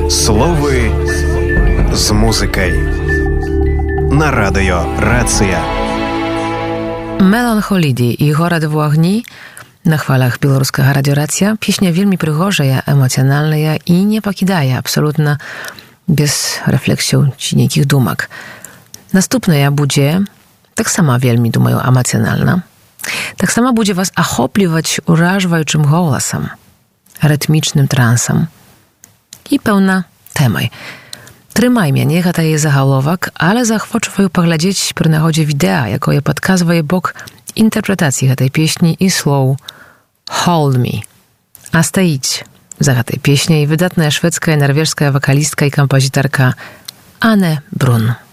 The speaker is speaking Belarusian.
Словы з музыкай на радыё Рацыя. Меланхоліді і горад в агні на хвалах беларускага радыё Рацыя. Песня вельмі прыгожая, эмацыянальная і не пакідае абсалютна без рэфлексіў ці нейкіх думак. Наступная будзе таксама вельмі, думаю, эмацыянальна. Таксама будзе вас ахопліваць уражваючым голасам, рытмічным трансам і, пэўна, тэмай. Трымай мяне, гэта яе загаловак, але захвочваю паглядзець пры нагодзе відэа, якое падказвае бок інтэрпрэтацыі гэтай песні і слоў «Hold me». А стаіць за гэтай песняй выдатная шведская, нарвежская вакалістка і кампазітарка Анне Брун.